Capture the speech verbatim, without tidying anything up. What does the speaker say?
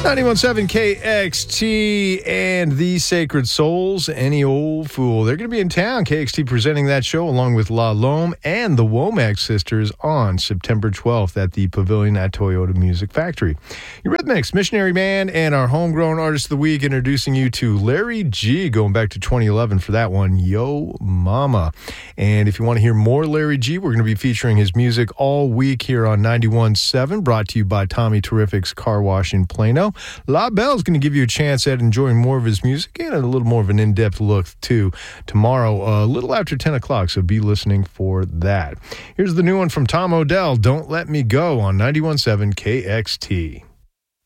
ninety-one point seven K X T and the Sacred Souls, Any Old Fool. They're going to be in town. K X T presenting that show along with La Lome and the Womack Sisters on September twelfth at the Pavilion at Toyota Music Factory. Eurythmics, Missionary Man, and our homegrown artist of the week, introducing you to Larry G, going back to twenty eleven for that one, Yo Mama. And if you want to hear more Larry G, we're going to be featuring his music all week here on ninety-one point seven, brought to you by Tommy Terrific's Car Wash in Plano. La Belle's going to give you a chance at enjoying more of his music and a little more of an in-depth look, too, tomorrow, uh, a little after ten o'clock, so be listening for that. Here's the new one from Tom Odell, Don't Let Me Go, on ninety-one point seven K X T.